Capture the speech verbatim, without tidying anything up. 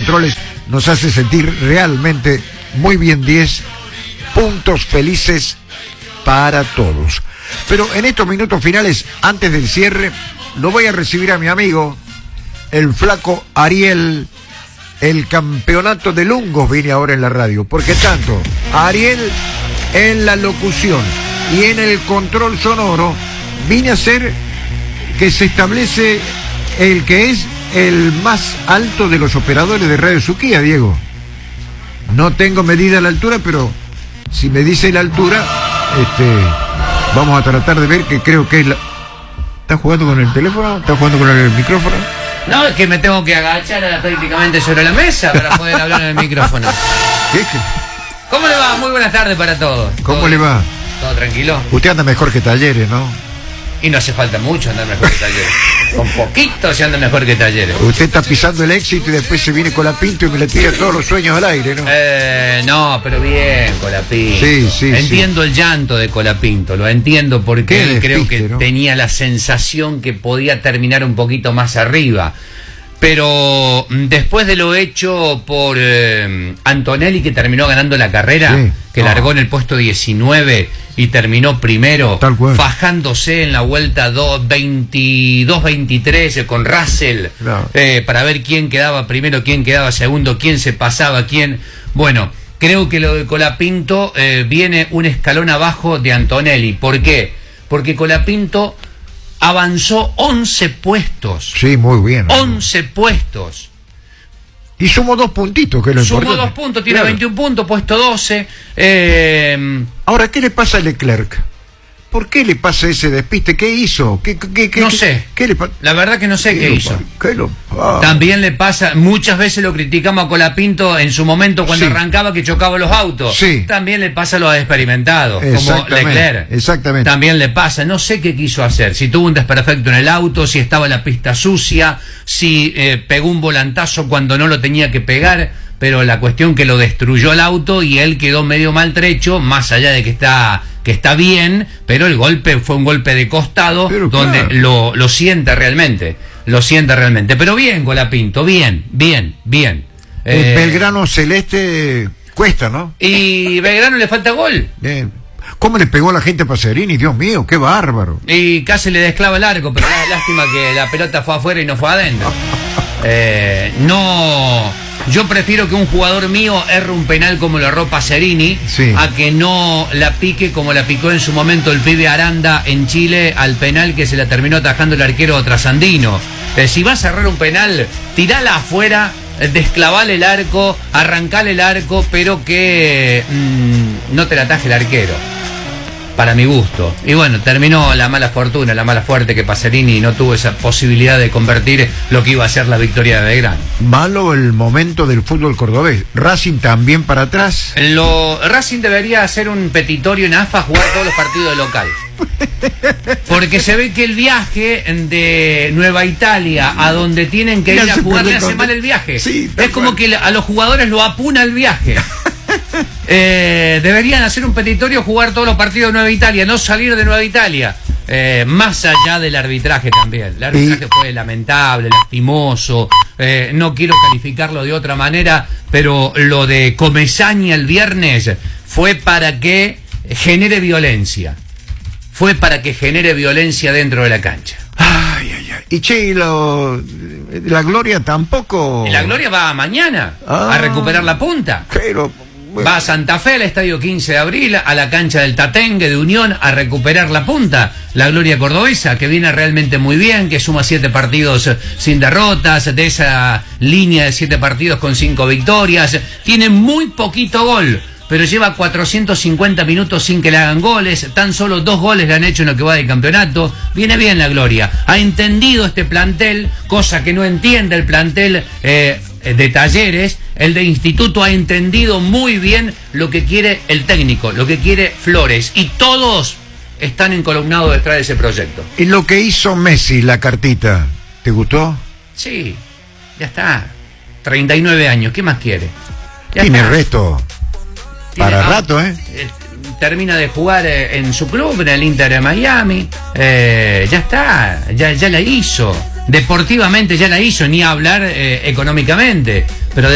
controles, nos hace sentir realmente muy bien. Diez puntos felices para todos. Pero en estos minutos finales, antes del cierre, lo voy a recibir a mi amigo, el flaco Ariel. El campeonato de Lungos viene ahora en la radio, porque tanto Ariel en la locución y en el control sonoro viene a ser que se establece el que es el más alto de los operadores de Radio Suquía, Diego. No tengo medida la altura, pero si me dice la altura, este, vamos a tratar de ver, que creo que es la... ¿Estás jugando con el teléfono? ¿Estás jugando con el micrófono? No, es que me tengo que agachar prácticamente sobre la mesa para poder hablar en el micrófono. ¿Qué? ¿Qué? ¿Cómo le va? Muy buenas tardes para todos. ¿Cómo ¿Todo le va? ¿Todo tranquilo? Usted anda mejor que Talleres, ¿no? Y no hace falta mucho andar mejor que Talleres. Con poquito se anda mejor que Talleres. Usted está pisando el éxito y después se viene con la Pinto y me le tira todos los sueños al aire, ¿no? Eh, no, pero bien, Colapinto. Sí, sí, Entiendo sí. el llanto de Colapinto, lo entiendo porque él despiste, creo que ¿no? tenía la sensación que podía terminar un poquito más arriba. Pero después de lo hecho por eh, Antonelli, que terminó ganando la carrera, sí. que No. largó en el puesto diecinueve y terminó primero, Tal cual. fajándose en la vuelta veintidós veintitrés con Russell, No. eh, para ver quién quedaba primero, quién quedaba segundo, quién se pasaba, quién... Bueno, creo que lo de Colapinto eh, viene un escalón abajo de Antonelli. ¿Por qué? Porque Colapinto avanzó once puestos. Sí, muy bien. once puestos. Y sumó dos puntitos, que es lo Sumó importante. dos puntos, tiene Claro. veintiún puntos, puesto doce. Eh, Ahora, ¿qué le pasa a Leclerc? ¿Por qué le pasa ese despiste? ¿Qué hizo? ¿Qué, qué, qué, no qué, sé. ¿Qué le pasa? La verdad que no sé qué lo hizo. pa- ¿Qué lo pa- También le pasa, muchas veces lo criticamos a Colapinto en su momento cuando Sí. arrancaba, que chocaba los autos. Sí. También le pasa a los experimentados, como Exactamente, Leclerc. exactamente. También le pasa, no sé qué quiso hacer, si tuvo un desperfecto en el auto, si estaba la pista sucia, si eh, pegó un volantazo cuando no lo tenía que pegar, pero la cuestión que lo destruyó el auto y él quedó medio maltrecho, más allá de que está que está bien, pero el golpe fue un golpe de costado, Pero donde claro. lo, lo siente realmente, lo siente realmente. Pero bien, Colapinto, bien, bien, bien. El Eh, Belgrano Celeste cuesta, ¿no? y Belgrano le falta gol. Bien. ¿Cómo le pegó a la gente a Pacerini? Dios mío, qué bárbaro. Y casi le desclava el arco, pero lá- lástima que la pelota fue afuera y no fue adentro. Eh, no, yo prefiero que un jugador mío erre un penal como lo erró Pacerini, Sí. a que no la pique como la picó en su momento el pibe Aranda en Chile al penal que se la terminó atajando el arquero trasandino. Eh, si vas a errar un penal, tirala afuera, eh, desclavale el arco, arrancale el arco, pero que mm, no te la ataje el arquero. Para mi gusto. Y bueno, terminó la mala fortuna, la mala suerte que Pacerini no tuvo esa posibilidad de convertir lo que iba a ser la victoria de Belgrano. Malo el momento del fútbol cordobés. Racing también para atrás. Lo, Racing debería hacer un petitorio en A F A, jugar todos los partidos de local. Porque se ve que el viaje de Nueva Italia a donde tienen que Le ir a hace jugar le perder hace con- mal el viaje. Sí, tal es como cual. que a los jugadores lo apuna el viaje. Eh, deberían hacer un petitorio, jugar todos los partidos de Nueva Italia, no salir de Nueva Italia. Eh, más allá del arbitraje también. El arbitraje Y- fue lamentable, lastimoso. Eh, no quiero calificarlo de otra manera, pero lo de Comesaña el viernes fue para que genere violencia. Fue para que genere violencia dentro de la cancha. Ay, ay, ay. Y che, y lo- la Gloria tampoco. Y la Gloria va mañana Ah. a recuperar la punta. Pero, bueno, Va a Santa Fe, al estadio quince de abril, a la cancha del Tatengue de Unión, a recuperar la punta. La Gloria cordobesa, que viene realmente muy bien, que suma siete partidos eh, sin derrotas, de esa línea de siete partidos con cinco victorias. Tiene muy poquito gol, pero lleva cuatrocientos cincuenta minutos sin que le hagan goles. Tan solo dos goles le han hecho en lo que va del campeonato. Viene bien la Gloria. Ha entendido este plantel, cosa que no entiende el plantel eh, de Talleres. El de Instituto ha entendido muy bien lo que quiere el técnico, lo que quiere Flores. Y todos están encolumnados detrás de ese proyecto. y lo que hizo Messi, la cartita, ¿te gustó? Sí, ya está. treinta y nueve años, ¿qué más quiere? Ya Tiene está. resto Tiene- para ah, rato, ¿eh? eh, Termina de jugar eh, en su club, en el Inter de Miami. Eh, ya está, ya, ya la hizo. Deportivamente ya la hizo, ni hablar eh, económicamente. Pero